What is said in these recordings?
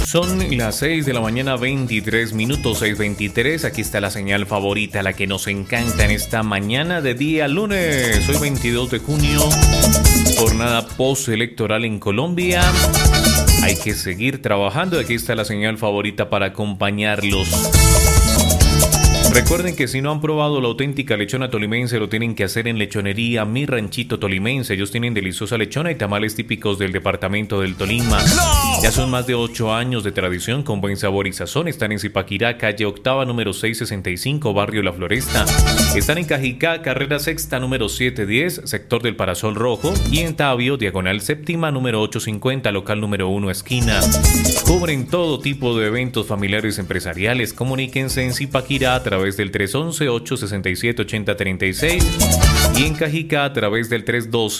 Son las 6 de la mañana, 23 minutos, 6:23. Aquí está la señal favorita, la que nos encanta en esta mañana de día lunes. Hoy 22 de junio, jornada postelectoral en Colombia. Hay que seguir trabajando. Aquí está la señal favorita para acompañarlos. Recuerden que si no han probado la auténtica lechona tolimense, lo tienen que hacer en Lechonería Mi Ranchito Tolimense. Ellos tienen deliciosa lechona y tamales típicos del departamento del Tolima. Ya son más de 8 años de tradición con buen sabor y sazón. Están en Zipaquirá, calle octava, número 665, barrio La Floresta. Están en Cajicá, carrera sexta, número 710, sector del Parasol Rojo. Y en Tabio, diagonal séptima, número 850, local número 1, esquina. Cubren todo tipo de eventos familiares empresariales. Comuníquense en Zipaquirá a través del 311-867-8036 y en Cajicá a través del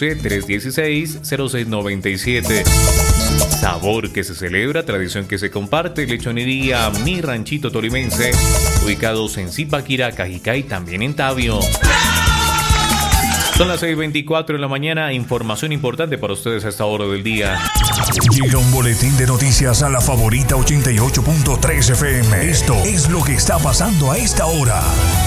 312-316-0697. Sabor que se celebra, tradición que se comparte. Lechonería Mi Ranchito Tolimense, ubicados en Zipaquirá, Cajicá y también en Tabio. Son las 6:24 de la mañana. Información importante para ustedes a esta hora del día. Llega un boletín de noticias a la favorita 88.3 FM. Esto es lo que está pasando a esta hora.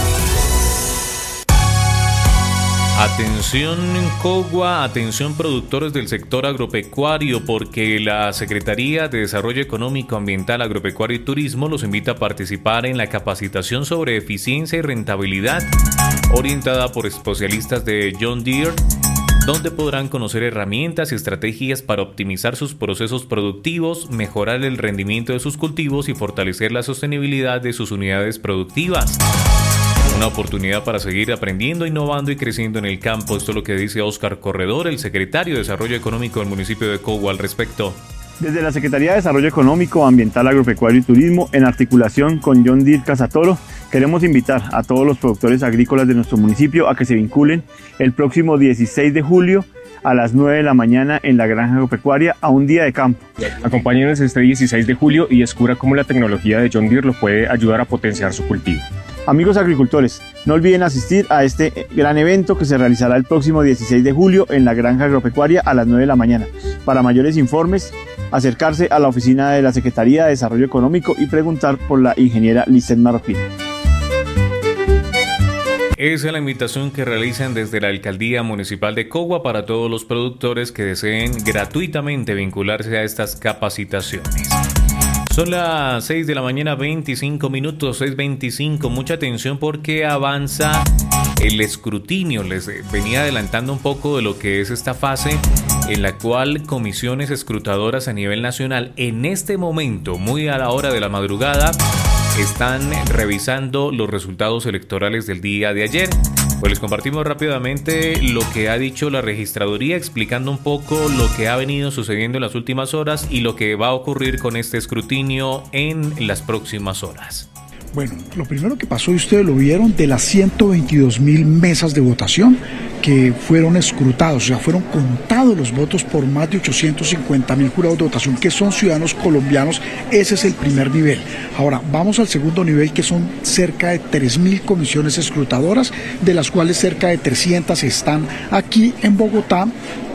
Atención Cogua, atención productores del sector agropecuario, porque la Secretaría de Desarrollo Económico, Ambiental, Agropecuario y Turismo los invita a participar en la capacitación sobre eficiencia y rentabilidad, orientada por especialistas de John Deere, donde podrán conocer herramientas y estrategias para optimizar sus procesos productivos, mejorar el rendimiento de sus cultivos y fortalecer la sostenibilidad de sus unidades productivas. Una oportunidad para seguir aprendiendo, innovando y creciendo en el campo. Esto es lo que dice Óscar Corredor, el secretario de Desarrollo Económico del municipio de Cogua al respecto. Desde la Secretaría de Desarrollo Económico, Ambiental, Agropecuario y Turismo, en articulación con John Deere Cazatoro, queremos invitar a todos los productores agrícolas de nuestro municipio a que se vinculen el próximo 16 de julio a las 9 de la mañana en la granja agropecuaria a un día de campo. Acompáñenos este 16 de julio y descubra cómo la tecnología de John Deere lo puede ayudar a potenciar su cultivo. Amigos agricultores, no olviden asistir a este gran evento que se realizará el próximo 16 de julio en la granja agropecuaria a las 9 de la mañana. Para mayores informes, acercarse a la oficina de la Secretaría de Desarrollo Económico y preguntar por la ingeniera Lisset Marroquín. Esa es la invitación que realizan desde la Alcaldía Municipal de Cogua para todos los productores que deseen gratuitamente vincularse a estas capacitaciones. Son las 6 de la mañana, 25 minutos, 6:25. Mucha atención porque avanza el escrutinio. Les venía adelantando un poco de lo que es esta fase en la cual comisiones escrutadoras a nivel nacional, en este momento, muy a la hora de la madrugada, están revisando los resultados electorales del día de ayer. Pues les compartimos rápidamente lo que ha dicho la registraduría, explicando un poco lo que ha venido sucediendo en las últimas horas y lo que va a ocurrir con este escrutinio en las próximas horas. Bueno, lo primero que pasó, y ustedes lo vieron, de las 122.000 mesas de votación que fueron escrutados, o sea, fueron contados los votos por más de 850.000 jurados de votación, que son ciudadanos colombianos. Ese es el primer nivel. Ahora, vamos al segundo nivel, que son cerca de 3.000 comisiones escrutadoras, de las cuales cerca de 300 están aquí en Bogotá.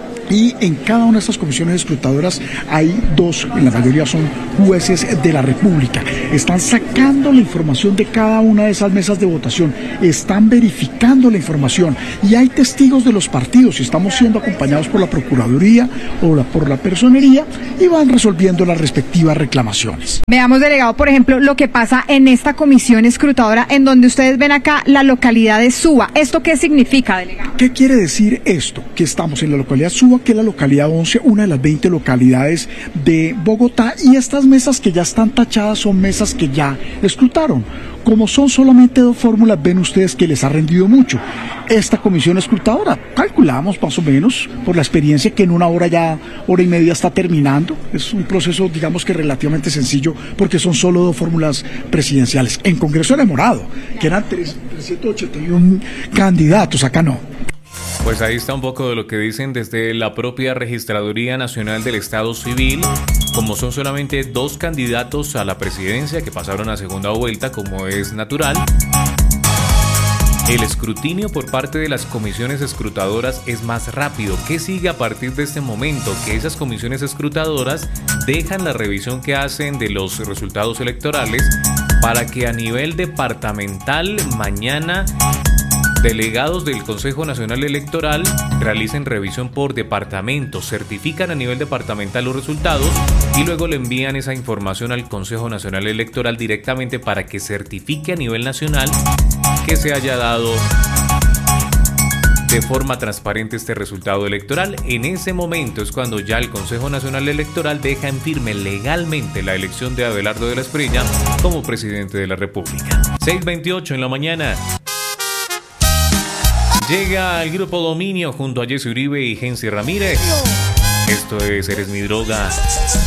Y en cada una de estas comisiones escrutadoras hay dos, en la mayoría son jueces de la República. Están sacando la información de cada una de esas mesas de votación, están verificando la información y hay testigos de los partidos y estamos siendo acompañados por la Procuraduría o por la Personería y van resolviendo las respectivas reclamaciones. Veamos, delegado, por ejemplo, lo que pasa en esta comisión escrutadora en donde ustedes ven acá la localidad de Suba. ¿Esto qué significa, delegado? ¿Qué quiere decir esto? Que estamos en la localidad Suba, que es la localidad 11, una de las 20 localidades de Bogotá, y estas mesas que ya están tachadas son mesas que ya escrutaron. Como son solamente dos fórmulas, ven ustedes que les ha rendido mucho. Esta comisión escrutadora, calculamos más o menos, por la experiencia, que en una hora y media está terminando. Es un proceso, digamos que relativamente sencillo, porque son solo dos fórmulas presidenciales. En Congreso era demorado, que eran 381 candidatos, acá no. Pues ahí está un poco de lo que dicen desde la propia Registraduría Nacional del Estado Civil. Como son solamente dos candidatos a la presidencia que pasaron a segunda vuelta, como es natural, El escrutinio por parte de las comisiones escrutadoras es más rápido. ¿Qué sigue a partir de este momento? Que esas comisiones escrutadoras dejan la revisión que hacen de los resultados electorales para que a nivel departamental mañana delegados del Consejo Nacional Electoral realicen revisión por departamento, certifican a nivel departamental los resultados y luego le envían esa información al Consejo Nacional Electoral directamente para que certifique a nivel nacional que se haya dado de forma transparente este resultado electoral. En ese momento es cuando ya el Consejo Nacional Electoral deja en firme legalmente la elección de Abelardo de la Espriella como presidente de la República. 6:28 en la mañana. Llega el Grupo Dominio junto a Jesse Uribe y Gensi Ramírez. Esto es Eres mi droga.